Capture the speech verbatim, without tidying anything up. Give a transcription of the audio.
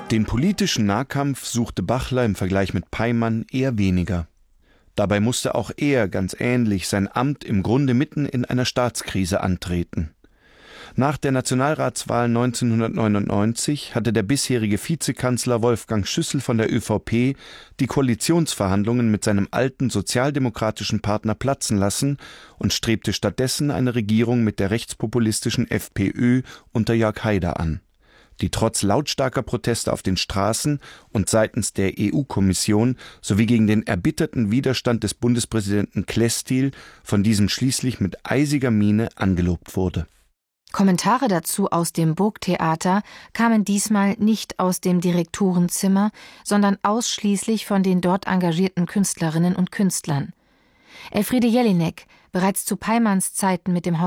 Den politischen Nahkampf suchte Bachler im Vergleich mit Peymann eher weniger. Dabei musste auch er, ganz ähnlich, sein Amt im Grunde mitten in einer Staatskrise antreten. Nach der Nationalratswahl neunzehnhundertneunundneunzig hatte der bisherige Vizekanzler Wolfgang Schüssel von der ÖVP die Koalitionsverhandlungen mit seinem alten sozialdemokratischen Partner platzen lassen und strebte stattdessen eine Regierung mit der rechtspopulistischen FPÖ unter Jörg Haider an, die trotz lautstarker Proteste auf den Straßen und seitens der E U-Kommission sowie gegen den erbitterten Widerstand des Bundespräsidenten Klestil von diesem schließlich mit eisiger Miene angelobt wurde. Kommentare dazu aus dem Burgtheater kamen diesmal nicht aus dem Direktorenzimmer, sondern ausschließlich von den dort engagierten Künstlerinnen und Künstlern. Elfriede Jelinek, bereits zu Peymanns Zeiten mit dem